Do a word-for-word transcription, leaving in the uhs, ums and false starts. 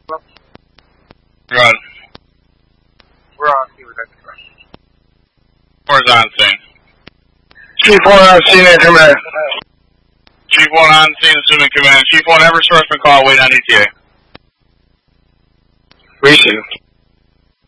Run. We're on scene with that. Where's on scene? Chief one on scene and command. Chief one on scene, assuming command. Chief one, ever sourceman call, wait on E T A. Receive.